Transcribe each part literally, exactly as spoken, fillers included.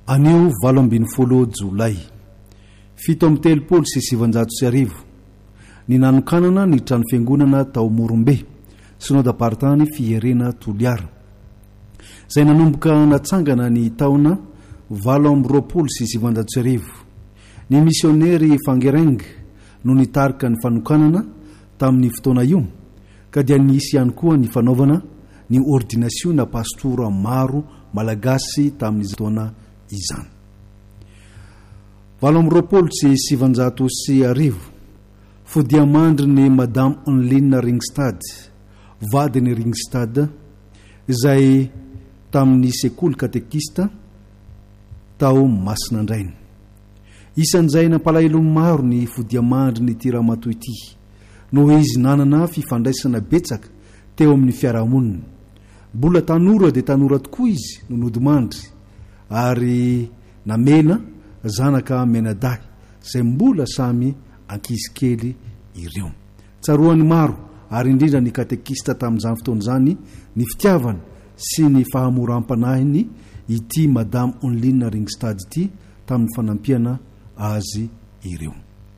anio valo ambin'ny folo jolay fito amin'ny telopolo sy sivanjato sy arivo ny nanokanana ny trano fiangonana tao Morombe synodapartany fiherena Toliara izay nanomboka natsangana ny taona valo amby roapolo sy sivanjato sy arivo. Ny misionery Fangereng no nitarika ny fanokanana tamin'ny fotoana io ka dia nisy ihany koa ny fanaovana ny ordination na pastora maro malagasy tamin'ny fotoana izany. Valo amby roapolo sy sivanjato sy arivo fodiamandry ny Madame Onlina Ringstad vadiny Ringstad izay tamin'ny sekoly katekista tao Masinandrainy. Isan'izay nampalahelo maro ny fodiamandry ny Tiramatoy ity noho izy nanana fifandraisana betsaka teo amin'ny fiarahamonina. Mbola tanora dia tanora tokoa izy no nodimandry ary namena zanaka menadahy izay mbola samy ankizy kely ireo. Tsaroany maro ary indrindra ny katekista tamin'izany fotoana izany ny fitiavany sy ny fahamoram-panahiny ity Madame Onlina Ringstad ity tamin'ny fanampiana azy ireo.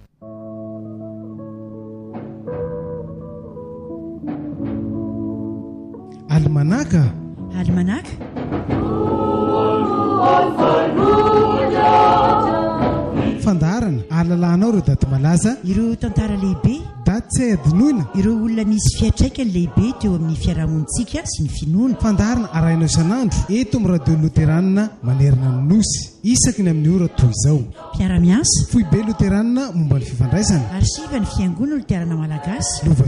Almanaka Almanaka fandarana alalanao ireo daty malaza ireo tantara lehibe daty tsy adinoina ireo olona misy fiatraikany lehibe teo amin'ny fiarahamonitsika sy ny finoana. Fandarana arainao isan'andro eto amin'ny radio loteranina manerana ny nosy isaky ny amin'ny ora toy izao. Mpiara-miasa foibe loteranina momba ny fifandraisana arsiva ny fiangonana loterana malagasy lova